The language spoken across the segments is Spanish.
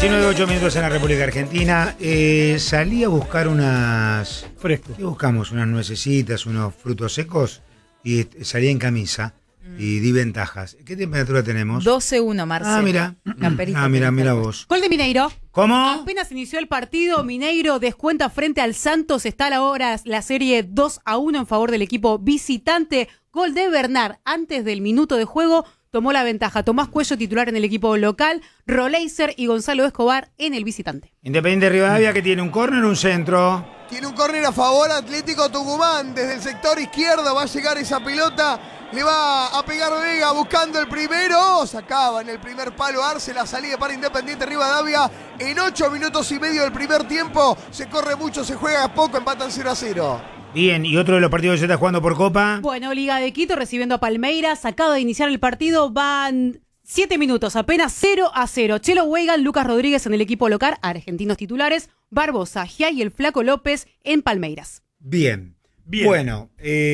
19:08 en la República Argentina. Salí a buscar unas... Fresco. ¿Qué buscamos? Unas nuecesitas, unos frutos secos. Y salí en camisa. Y di ventajas. ¿Qué temperatura tenemos? 12-1, Marcelo. Mira. Mira vos. Gol de Mineiro. ¿Cómo? Apenas inició el partido, Mineiro descuenta frente al Santos. Está a la hora la serie 2-1 en favor del equipo visitante. Gol de Bernard antes del minuto de juego. Tomó la ventaja Tomás Cuello, titular en el equipo local, Roleiser y Gonzalo Escobar en el visitante. Independiente Rivadavia, que tiene un córner, un centro. Tiene un córner a favor Atlético Tucumán. Desde el sector izquierdo va a llegar esa pelota. Le va a pegar Vega buscando el primero. Sacaba en el primer palo Arce. La salida para Independiente Rivadavia. En 8 minutos y medio del primer tiempo. Se corre mucho, se juega poco. Empatan 0-0. Bien, y otro de los partidos que se está jugando por Copa. Bueno, Liga de Quito recibiendo a Palmeiras. Acaba de iniciar el partido. Van 7 minutos, apenas 0-0. Chelo Weigan, Lucas Rodríguez en el equipo local. Argentinos titulares. Barbosa, Gia y el Flaco López en Palmeiras. Bien. Bueno,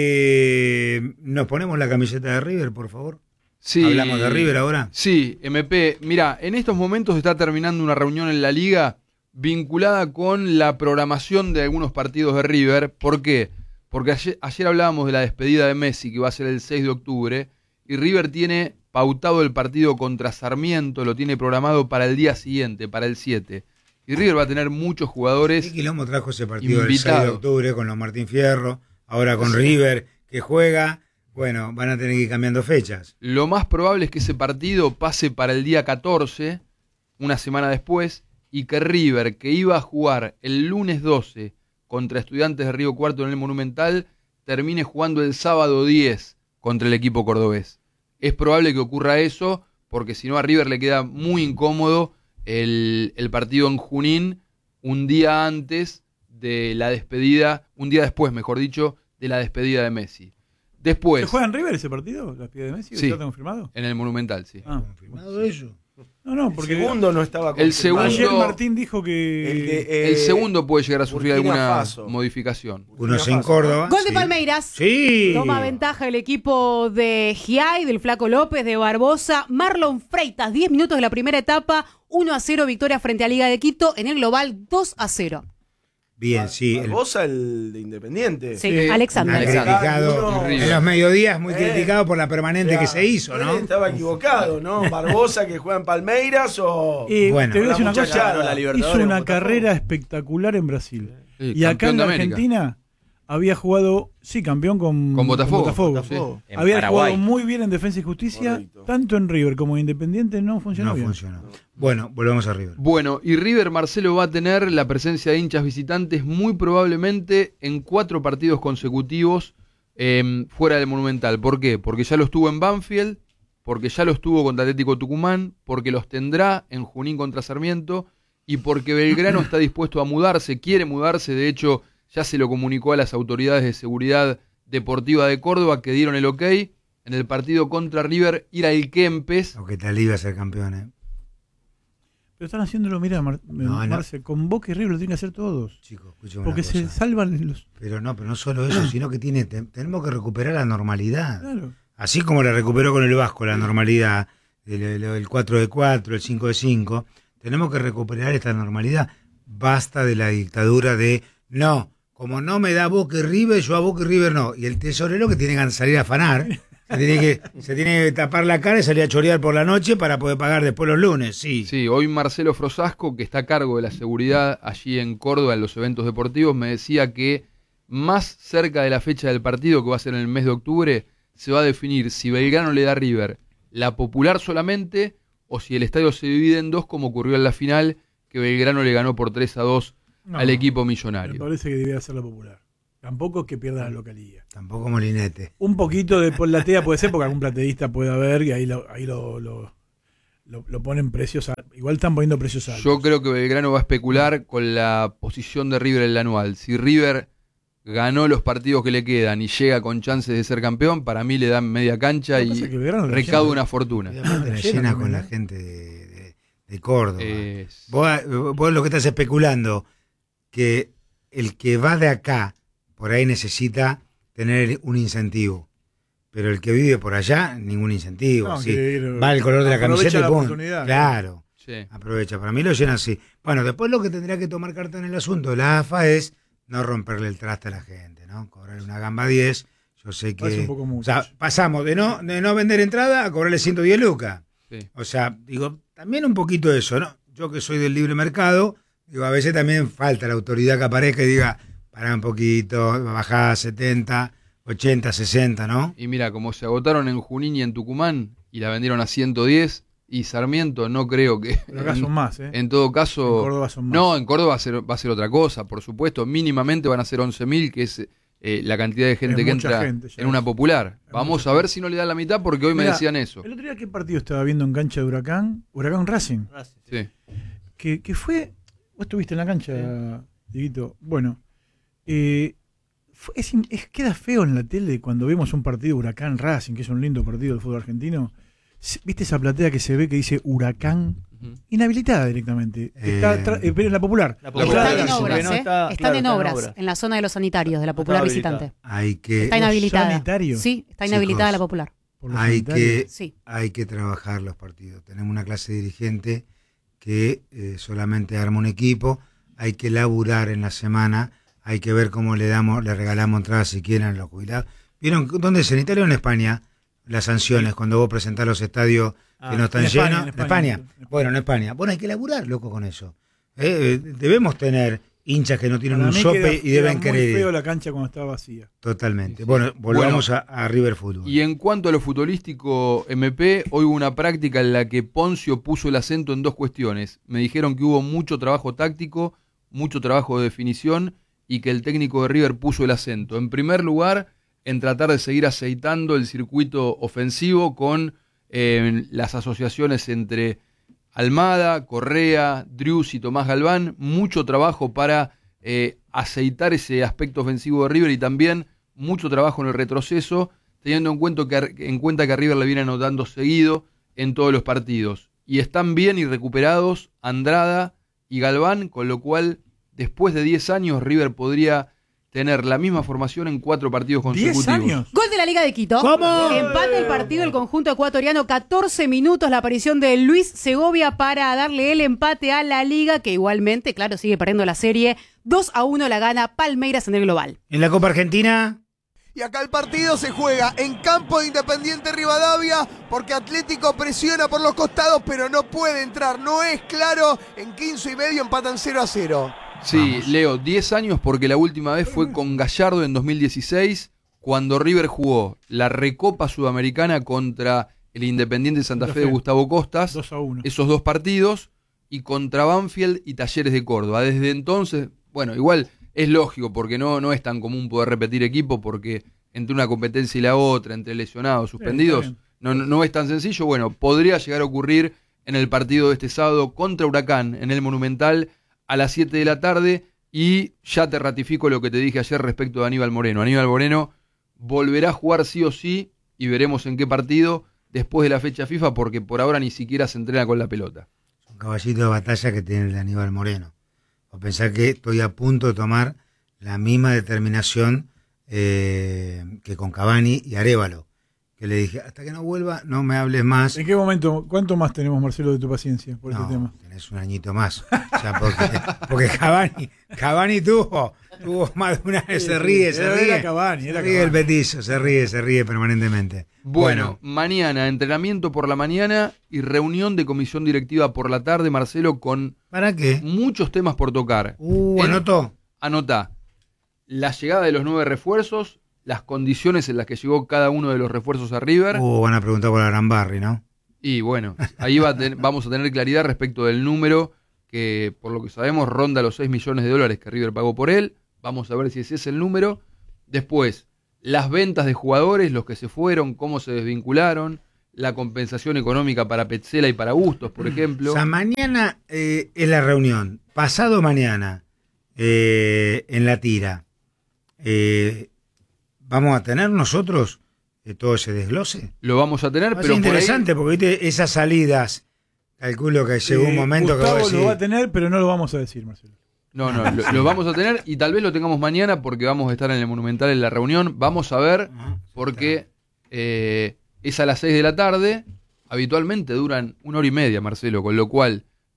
¿nos ponemos la camiseta de River, por favor? Sí. ¿Hablamos de River ahora? Sí, MP. Mira, en estos momentos está terminando una reunión en la Liga vinculada con la programación de algunos partidos de River. ¿Por qué? Porque ayer hablábamos de la despedida de Messi, que va a ser el 6 de octubre, y River tiene pautado el partido contra Sarmiento, lo tiene programado para el día siguiente, para el 7. Y River va a tener muchos jugadores. ¿Qué quilombo trajo ese partido invitado. del 6 de octubre con los Martín Fierro? Ahora con River, que juega. Bueno, van a tener que ir cambiando fechas. Lo más probable es que ese partido pase para el día 14, una semana después, y que River, que iba a jugar el lunes 12 contra Estudiantes de Río Cuarto en el Monumental, termine jugando el sábado 10 contra el equipo cordobés. Es probable que ocurra eso, porque si no a River le queda muy incómodo el partido en Junín un día antes de la despedida, un día después, mejor dicho, de la despedida de Messi. Después. ¿Se juega en River ese partido? ¿La despedida de Messi? Sí. ¿Ya está confirmado? En el Monumental, sí. ¿Confirmado eso? No, porque el segundo no estaba confirmado. El segundo, ayer Martín dijo que el segundo puede llegar a sufrir Burkina alguna Faso. modificación. Unos en Córdoba. Gol de Palmeiras. Sí. Toma ventaja el equipo de Giai, del Flaco López, de Barbosa. Marlon Freitas, 10 minutos de la primera etapa. 1-0 victoria frente a Liga de Quito. En el global 2-0. Bien, sí. Barbosa, el de Independiente. Sí, Alexander. Muy criticado Uno- en los mediodías, muy criticado por la permanente que se hizo, ¿no? Estaba equivocado, ¿no? Barbosa que juega en Palmeiras o... Bueno, te voy a decir una la muchachada, cosa. la Libertadores, Hizo una Botafogo. carrera espectacular en Brasil. Sí, Y acá campeón en de la América. Argentina había jugado, sí, campeón con Botafogo. Sí. En Había Paraguay. jugado muy bien en Defensa y Justicia, Correcto. tanto en River como en Independiente no funcionó no bien. funcionó. Bueno, volvemos a River. Bueno, y River, Marcelo, va a tener la presencia de hinchas visitantes muy probablemente en 4 partidos consecutivos fuera del Monumental. ¿Por qué? Porque ya lo estuvo en Banfield, porque ya lo estuvo contra Atlético Tucumán, porque los tendrá en Junín contra Sarmiento y porque Belgrano está dispuesto a mudarse, quiere mudarse, de hecho ya se lo comunicó a las autoridades de seguridad deportiva de Córdoba que dieron el ok en el partido contra River ir al Kempes. Aunque tal iba a ser campeón, ¿eh? Pero están haciéndolo, mira, Marce, con Boca y River lo tienen que hacer todos. Chicos, escuchen una Porque cosa. se salvan los... Pero no solo eso, sino que tenemos que recuperar la normalidad. Claro. Así como la recuperó con el Vasco, la normalidad, el 4-4, el 5-5, tenemos que recuperar esta normalidad. Basta de la dictadura de, no, como no me da Boca y River, yo a Boca y River no. Y el tesorero que tiene que salir a afanar, se tiene que tapar la cara y salir a chorear por la noche para poder pagar después los lunes, sí. Sí, hoy Marcelo Frosasco, que está a cargo de la seguridad allí en Córdoba en los eventos deportivos, me decía que más cerca de la fecha del partido, que va a ser en el mes de octubre, se va a definir si Belgrano le da a River la popular solamente o si el estadio se divide en dos, como ocurrió en la final, que Belgrano le ganó por 3-2 al equipo millonario. Me parece que debería ser la popular. Tampoco es que pierda la localía. Tampoco Molinete. Un poquito de platea puede ser, porque algún plateísta puede haber y ahí lo ponen precios altos. Igual están poniendo precios altos. Yo creo que Belgrano va a especular con la posición de River en el anual. Si River ganó los partidos que le quedan y llega con chances de ser campeón, para mí le dan media cancha y recauda una fortuna. Y aparte la llena con la gente de Córdoba. Vos lo que estás especulando, que el que va de acá, por ahí necesita tener un incentivo. Pero el que vive por allá, ningún incentivo. No, ¿sí? que Va el color de la aprovecha camiseta y la pum. oportunidad. Claro. Sí. Aprovecha, para mí lo llena así. Bueno, después lo que tendría que tomar carta en el asunto de la AFA es no romperle el traste a la gente, ¿no? Cobrarle una gamba 10, yo sé que... Parece un poco mucho. O sea, pasamos de no vender entrada a cobrarle 110 lucas. Sí. O sea, digo, también un poquito eso, ¿no? Yo que soy del libre mercado, digo, a veces también falta la autoridad que aparezca y diga, pará un poquito, bajá a 70, 80, 60, ¿no? Y mira, como se agotaron en Junín y en Tucumán y la vendieron a 110, y Sarmiento no creo que... Pero acá son más, ¿eh? En todo caso... En Córdoba son más. No, en Córdoba va a ser otra cosa, por supuesto. Mínimamente van a ser 11.000, que es la cantidad de gente Es que mucha entra gente, ya en una es. popular. Es Vamos mucha a ver gente. si no le dan la mitad, porque hoy me Mirá, decían eso. El otro día, ¿qué partido estaba viendo en cancha de Huracán? Huracán Racing. Sí. Que fue... Vos estuviste en la cancha, Dieguito. Bueno, queda feo en la tele cuando vemos un partido Huracán Racing, que es un lindo partido del fútbol argentino. ¿Viste esa platea que se ve que dice Huracán? Ujú. Inhabilitada directamente. Pero en la popular. La Popular Popular, Están en Racing. sí, obras, porque no ¿eh? está- Están claro, en está en obras, obras. en la zona de los sanitarios de la Popular habilitada. visitante. Hay que, Está inhabilitada. sanitario? Sí, está Chicos, inhabilitada la Popular. Por los hay sanitarios. que, Sí. hay que trabajar los partidos. Tenemos una clase dirigente que solamente arma un equipo, hay que laburar en la semana, hay que ver cómo le regalamos entradas si quieren a los jubilados. ¿Vieron dónde es sanitario en España? Las sanciones, cuando vos presentás los estadios que no están en España, llenos. en ¿En España. España? Bueno, en España. Bueno, hay que laburar, loco, con eso. Debemos tener hinchas que no tienen Para un mí sope y queda deben muy querer feo ir. la cancha cuando está vacía. Totalmente. Sí. Bueno, volvamos a River Fútbol. Y en cuanto a lo futbolístico, MP, hoy hubo una práctica en la que Poncio puso el acento en dos cuestiones. Me dijeron que hubo mucho trabajo táctico, mucho trabajo de definición y que el técnico de River puso el acento. En primer lugar, en tratar de seguir aceitando el circuito ofensivo con las asociaciones entre Almada, Correa, Driussi y Tomás Galván. Mucho trabajo para aceitar ese aspecto ofensivo de River y también mucho trabajo en el retroceso, teniendo en cuenta que a River le viene anotando seguido en todos los partidos. Y están bien y recuperados Andrada y Galván, con lo cual después de 10 años River podría tener la misma formación en 4 partidos consecutivos. 10 años. Gol de la Liga de Quito. ¿Cómo? Empate el partido del conjunto ecuatoriano. 14 minutos la aparición de Luis Segovia para darle el empate a la Liga, que igualmente, claro, sigue perdiendo la serie. 2-1 la gana Palmeiras en el global. En la Copa Argentina, Y acá el partido se juega en campo de Independiente Rivadavia porque Atlético presiona por los costados pero no puede entrar, no es claro. En 15 y medio empatan 0-0. Sí, Vamos. Leo, 10 años porque la última vez fue con Gallardo en 2016, cuando River jugó la Recopa Sudamericana contra el Independiente Santa Fe de Gustavo Costas, 2-1. esos 2 partidos, y contra Banfield y Talleres de Córdoba. Desde entonces, bueno, igual es lógico porque no es tan común poder repetir equipo porque entre una competencia y la otra, entre lesionados, suspendidos, está no es tan sencillo. Bueno, podría llegar a ocurrir en el partido de este sábado contra Huracán en el Monumental a las 7 de la tarde, y ya te ratifico lo que te dije ayer respecto de Aníbal Moreno. Aníbal Moreno volverá a jugar sí o sí y veremos en qué partido después de la fecha FIFA porque por ahora ni siquiera se entrena con la pelota. un caballito de batalla que tiene el de Aníbal Moreno. O pensar que estoy a punto de tomar la misma determinación que con Cavani y Arévalo. Que le dije, hasta que no vuelva, no me hables más. ¿En qué momento, cuánto más tenemos, Marcelo, de tu paciencia por este tema? Tenés un añito más. O sea, porque Cavani tuvo más de una vez, se ríe. Era Cavani, Se era ríe el Cavani. petizo, se ríe permanentemente. Bueno, mañana entrenamiento por la mañana y reunión de comisión directiva por la tarde, Marcelo, con ¿Para qué? muchos temas por tocar. Anotó. Anotá la llegada de los 9 refuerzos, las condiciones en las que llegó cada uno de los refuerzos a River. Van a preguntar por Arambarri, ¿no? Y bueno, ahí vamos a tener claridad respecto del número que, por lo que sabemos, ronda los 6 millones de dólares que River pagó por él. Vamos a ver si ese es el número. Después, las ventas de jugadores, los que se fueron, cómo se desvincularon, la compensación económica para Petzela y para Bustos, por ejemplo. O sea, mañana es la reunión. Pasado mañana, en la tira, ¿vamos a tener nosotros todo ese desglose? Lo vamos a tener, Va a pero ser por ahí, interesante porque ¿viste? Esas salidas, calculo que llegó un momento que Gustavo vos lo va a decís, tener, pero no lo vamos a decir, Marcelo. No, lo vamos a tener y tal vez lo tengamos mañana porque vamos a estar en el Monumental en la reunión. Vamos a ver, porque es a las 6 de la tarde. Habitualmente duran 1 hora y media, Marcelo, con lo cual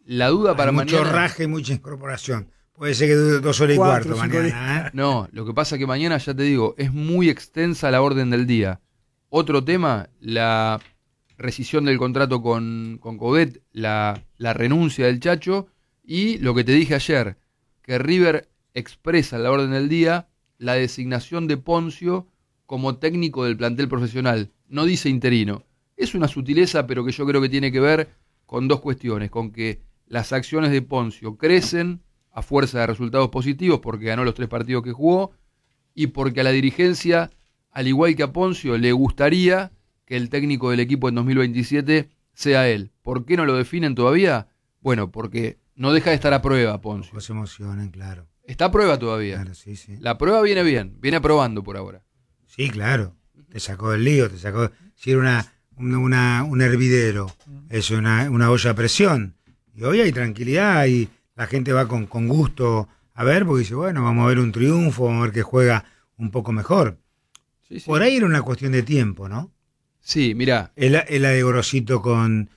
La duda para mucho mañana... raje y mucha incorporación. Puede ser que dure 2 horas y 4, cuarto 5 mañana. No, lo que pasa es que mañana, ya te digo, es muy extensa la orden del día. Otro tema, la rescisión del contrato con Coudet, la renuncia del Chacho, y lo que te dije ayer, que River expresa en la orden del día la designación de Poncio como técnico del plantel profesional. No dice interino. Es una sutileza, pero que yo creo que tiene que ver con dos cuestiones, con que las acciones de Poncio crecen a fuerza de resultados positivos porque ganó los 3 partidos que jugó y porque a la dirigencia, al igual que a Poncio, le gustaría que el técnico del equipo en 2027 sea él. ¿Por qué no lo definen todavía? Bueno, porque no deja de estar a prueba Poncio. Pues se emocionan, claro. Está a prueba todavía. Claro, sí, sí. La prueba viene bien, viene aprobando por ahora. Sí, claro. Te sacó del lío, te sacó. Si era un hervidero, es una olla a presión. Y hoy hay tranquilidad y la gente va con gusto a ver, porque dice, bueno, vamos a ver un triunfo, vamos a ver que juega un poco mejor. Sí, sí. Por ahí era una cuestión de tiempo, ¿no? Sí, mirá, Es la de Gorosito con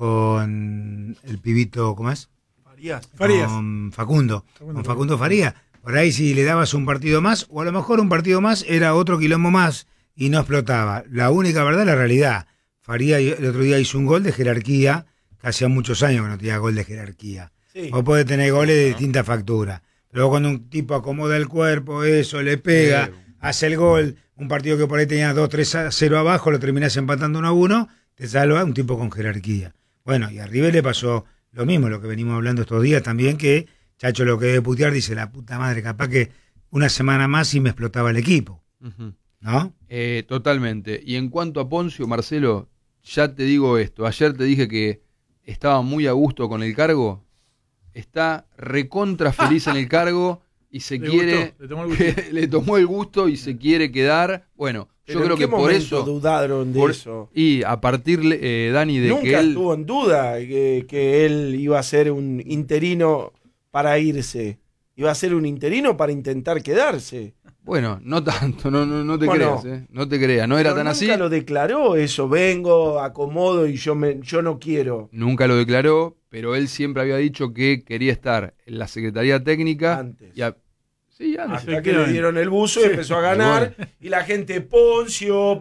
el pibito, ¿cómo es? Farías. Con Facundo. Con Facundo Farías. Por ahí si le dabas un partido más, o a lo mejor un partido más era otro quilombo más y no explotaba. La única verdad, la realidad. Farías el otro día hizo un gol de jerarquía, que hacía muchos años que no tenía gol de jerarquía. Sí. Vos podés tener goles de distinta factura. Pero cuando un tipo acomoda el cuerpo, eso, le pega, hace el gol, un partido que por ahí tenía 2-3-0 abajo, lo terminás empatando 1-1, te salva un tipo con jerarquía. Bueno, y a River le pasó lo mismo, lo que venimos hablando estos días también, que Chacho lo que debe putear dice, la puta madre, capaz que una semana más y me explotaba el equipo. ¿No? Totalmente. Y en cuanto a Poncio, Marcelo, ya te digo esto. Ayer te dije que estaba muy a gusto con el cargo. Está recontra feliz en el cargo y se quiere... le tomó el gusto y se quiere quedar. Bueno, Pero yo creo ¿en qué que por momento eso... dudaron de eso? Y a partir, Dani, de Nunca que él... estuvo en duda que él iba a ser un interino para irse. Iba a ser un interino para intentar quedarse. Bueno, no tanto, no te Bueno, creas, no te creas, no era Pero tan así. nunca lo declaró eso, vengo, acomodo y yo no quiero. Nunca lo declaró, pero él siempre había dicho que quería estar en la Secretaría Técnica. Antes. Sí, antes. Hasta que le dieron el buzo y empezó a ganar. Y la gente, Poncio.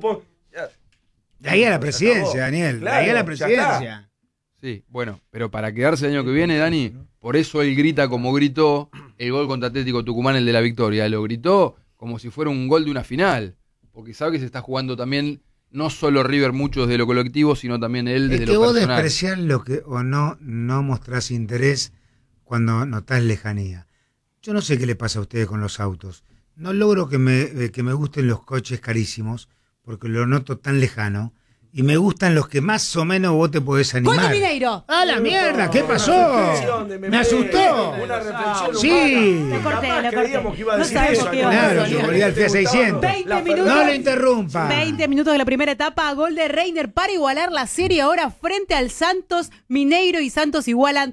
De ahí a la Se presidencia, acabó. Daniel. Claro, de ahí a la ya presidencia. Sí, bueno, pero para quedarse el año que viene, Dani, por eso él grita como gritó el gol contra Atlético Tucumán, el de la victoria. Lo gritó como si fuera un gol de una final, porque sabe que se está jugando también, no solo River mucho desde lo colectivo, sino también él desde Es que lo vos personal. despreciás lo que o no mostrás interés cuando notás lejanía. Yo no sé qué le pasa a ustedes con los autos. No logro que me gusten los coches carísimos, porque lo noto tan lejano. Y me gustan los que más o menos vos te podés animar. ¡Gol de Mineiro! ¡Ah, la mierda! ¿Qué pasó? ¡Me asustó! Una reflexión Sí. humana. Lo corté, Capaz lo corté. creíamos que iba a No decir sabemos eso. qué iba a Claro, decir. yo volví al Fiat 600. 20 minutos. No lo interrumpa. 20 minutos de la primera etapa, gol de Reiner para igualar la serie ahora frente al Santos. Mineiro y Santos igualan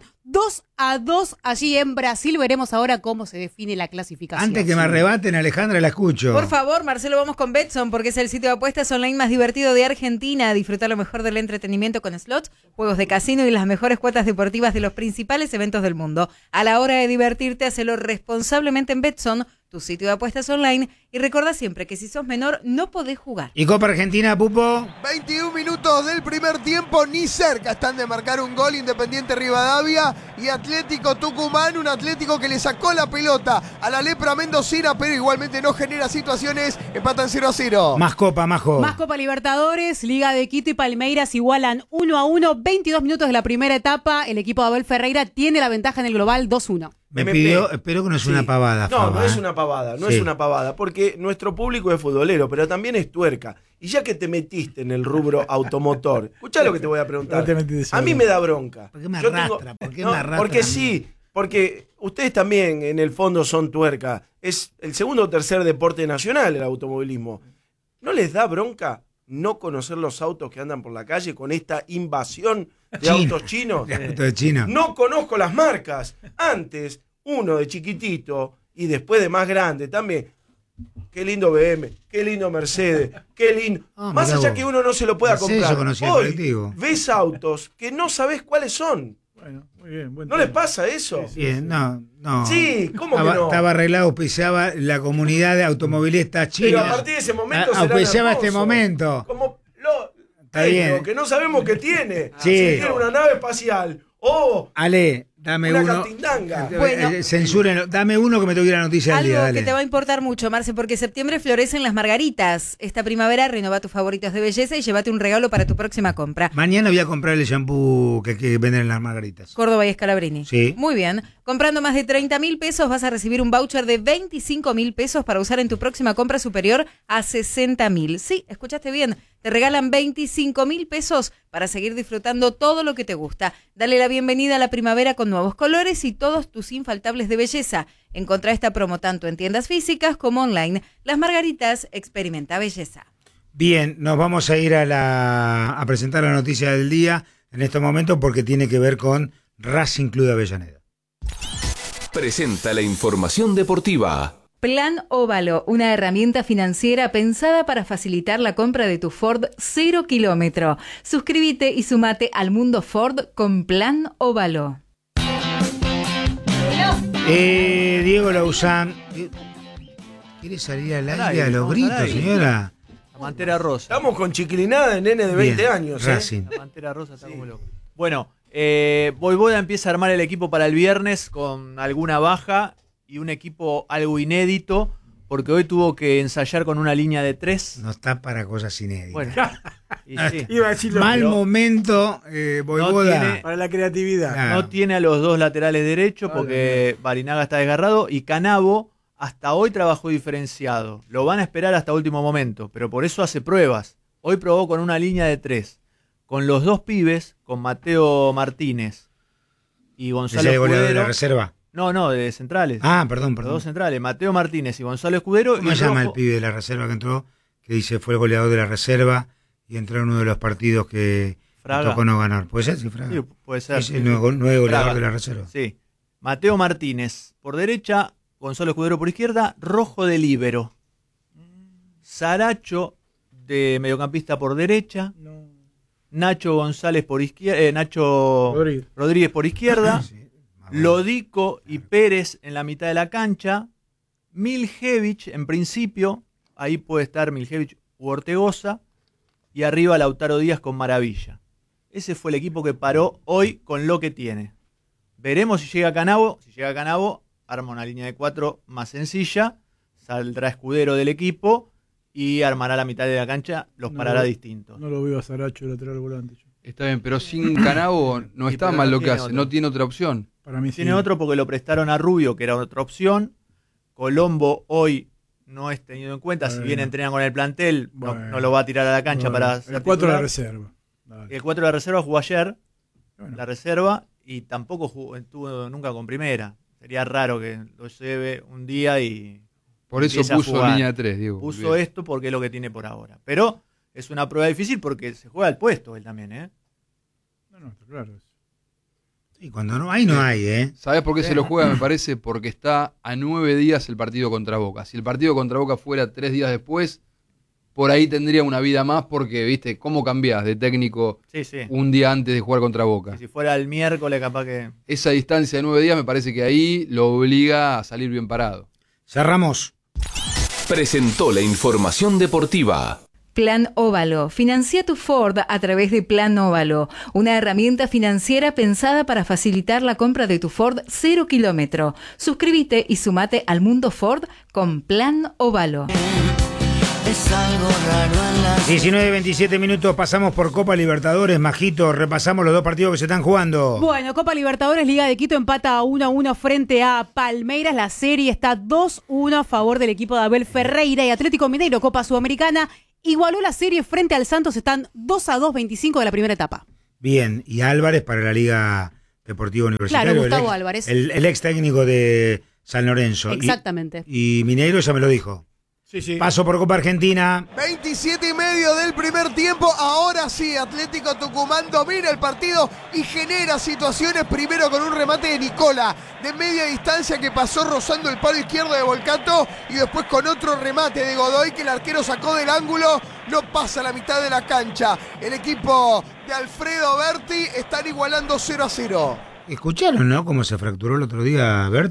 2-2 allí en Brasil. Veremos ahora cómo se define la clasificación. Antes que me arrebaten, Alejandra, la escucho. Por favor, Marcelo, vamos con Betson, porque es el sitio de apuestas online más divertido de Argentina. Disfrutar lo mejor del entretenimiento con slots, juegos de casino y las mejores cuotas deportivas de los principales eventos del mundo. A la hora de divertirte, hacelo responsablemente en Betson, tu sitio de apuestas online. Y recuerda siempre que si sos menor, no podés jugar. ¿Y Copa Argentina, Pupo? 21 minutos del primer tiempo, ni cerca están de marcar un gol. Independiente Rivadavia y Atlético Tucumán, un Atlético que le sacó la pelota a la lepra mendocina, pero igualmente no genera situaciones, empatan 0-0. Más Copa, Majo. Más Copa Libertadores, Liga de Quito y Palmeiras igualan 1-1, 22 minutos de la primera etapa. El equipo de Abel Ferreira tiene la ventaja en el global 2-1. Me MP. pidió, espero que no es una pavada. No, Faba, no es ¿eh? una pavada, no Sí. es una pavada, porque nuestro público es futbolero, pero también es tuerca. Y ya que te metiste en el rubro automotor, escuchá lo que te voy a preguntar. No te metiste A mí solo. me da bronca. ¿Por qué me Yo arrastra? ¿Por qué me arrastra Porque a mí? sí, porque ustedes también en el fondo son tuerca. Es el segundo o tercer deporte nacional el automovilismo. ¿No les da bronca no conocer los autos que andan por la calle con esta invasión de Chino. autos chinos? De auto de chino. No conozco las marcas. Antes, uno de chiquitito y después de más grande también. Qué lindo BM, qué lindo Mercedes, qué lindo. Ah, Más mirá allá vos. que uno no se lo pueda No sé, comprar. yo conocía el Hoy colectivo. ves autos que no sabes cuáles son. Bueno, Muy bien, buen ¿No les tema. pasa eso? Bien, no. Sí, ¿cómo que estaba, no? estaba arreglado, auspiciaba la comunidad de automovilistas chinos. Pero a partir de ese momento será auspiciaba este hermoso. momento. Como Está bien. que no sabemos qué tiene. Sí. Si tiene una nave espacial o Ale, dame una uno. catindanga. Bueno. Censúrenlo. Dame uno que me tengo que ir a la noticia del Algo día. Dale. que te va a importar mucho, Marce, porque en septiembre florecen las margaritas. Esta primavera renova tus favoritos de belleza y llévate un regalo para tu próxima compra. Mañana voy a comprar el shampoo que venden en las margaritas. Córdoba y Scalabrini. Sí. Muy bien. Comprando más de 30.000 pesos vas a recibir un voucher de 25.000 pesos para usar en tu próxima compra superior a 60.000. Sí, escuchaste bien. Te regalan 25.000 pesos para seguir disfrutando todo lo que te gusta. Dale la bienvenida a la primavera con nuevos colores y todos tus infaltables de belleza. Encontrá esta promo tanto en tiendas físicas como online. Las Margaritas, experimenta belleza. Bien, nos vamos a ir a presentar la noticia del día en este momento porque tiene que ver con Racing Club de Avellaneda. Presenta la información deportiva. Plan Óvalo, una herramienta financiera pensada para facilitar la compra de tu Ford 0 kilómetro. Suscríbete y sumate al mundo Ford con Plan Óvalo. Diego Lauzán, ¿quiere salir al aire a los gritos, señora? La Pantera Rosa. Estamos con chiquilinada de nene de 20 Bien, años. Racing. La Pantera Rosa está como loco. Bueno, Voivoda empieza a armar el equipo para el viernes con alguna baja y un equipo algo inédito, porque hoy tuvo que ensayar con una línea de 3. No está para cosas inéditas. Bueno, y sí. Iba a decirlo, Mal pero momento, Voivoda. No tiene- para la creatividad. Claro. No tiene a los dos laterales derechos porque Barinaga está desgarrado y Canavo hasta hoy trabajó diferenciado. Lo van a esperar hasta último momento, pero por eso hace pruebas. Hoy probó con una línea de 3, con los dos pibes, con Mateo Martínez y ¿Ese Gonzalo es el goleador de la Escudero. reserva? No, de centrales. Ah, perdón. Los dos centrales, Mateo Martínez y Gonzalo Escudero. ¿Cómo y se llama el Rojo- pibe de la reserva que entró? Que dice fue el goleador de la reserva y entró en uno de los partidos que Fraga. tocó no ganar. ¿Puede ser? Sí, Fraga. Sí, puede ser. Es el nuevo goleador Fraga. de la reserva. Sí. Mateo Martínez por derecha, Gonzalo Escudero por izquierda, Rojo de líbero. Saracho de mediocampista por derecha, No. Nacho González por izquierda, Nacho Rodríguez por izquierda, Sí, más bueno. Lodico y Pérez en la mitad de la cancha, Miljevich en principio, ahí puede estar Miljevich u Ortegoza, y arriba Lautaro Díaz con Maravilla. Ese fue el equipo que paró hoy con lo que tiene. Veremos si llega Canavo. Si llega Canavo, arma una línea de 4 más sencilla, saldrá Escudero del equipo y armará la mitad de la cancha, los No, parará distintos. No lo veo a Saracho lateral volante. yo. Está bien, pero sin Canavo no Sí, está pero mal no lo que tiene hace, otro. no tiene otra opción. Para mí Tiene sí. otro porque lo prestaron a Rubio, que era otra opción. Colombo hoy no es tenido en cuenta, si Bueno. bien entrena con el plantel, Bueno. no lo va a tirar a la cancha Bueno, para ser el 4 de la titular. reserva. Dale. El 4 de la reserva jugó ayer, Bueno. la reserva, y tampoco estuvo nunca con primera. Sería raro que lo lleve un día y Por eso empiece a puso jugar. línea de 3, Diego. Puso Bien. esto porque es lo que tiene por ahora. Pero es una prueba difícil porque se juega al puesto él también, ¿eh? No, está claro. Sí, cuando no hay, no hay, ¿eh? ¿Sabés por qué Sí. se lo juega? Me parece porque está a 9 días el partido contra Boca. Si el partido contra Boca fuera 3 días después, por ahí tendría una vida más porque, viste, ¿cómo cambiás de técnico Sí, sí. un día antes de jugar contra Boca? Y si fuera el miércoles, capaz que. Esa distancia de 9 días me parece que ahí lo obliga a salir bien parado. Cerramos. Presentó la información deportiva. Plan Óvalo. Financia tu Ford a través de Plan Óvalo, una herramienta financiera pensada para facilitar la compra de tu Ford 0 kilómetro. Suscríbete y sumate al mundo Ford con Plan Óvalo. 19-27 minutos, pasamos por Copa Libertadores. Majito, repasamos los dos partidos que se están jugando. Bueno, Copa Libertadores, Liga de Quito empata 1-1 frente a Palmeiras. La serie está 2-1 a favor del equipo de Abel Ferreira, y Atlético Mineiro, Copa Sudamericana, igualó la serie frente al Santos. Están 2-2, 25 de la primera etapa. Bien, y Álvarez para la Liga Deportiva Universitaria. Claro, Gustavo el ex, Álvarez. El ex técnico de San Lorenzo. Exactamente. Y Mineiro ya me lo dijo. Sí, sí. Paso por Copa Argentina. 27:30 del primer tiempo. Ahora sí, Atlético Tucumán domina el partido y genera situaciones. Primero con un remate de Nicola de media distancia que pasó rozando el palo izquierdo de Volcato, y después con otro remate de Godoy que el arquero sacó del ángulo. No pasa la mitad de la cancha. El equipo de Alfredo Berti están igualando 0-0. Escucharon, ¿no? Cómo se fracturó el otro día Berto.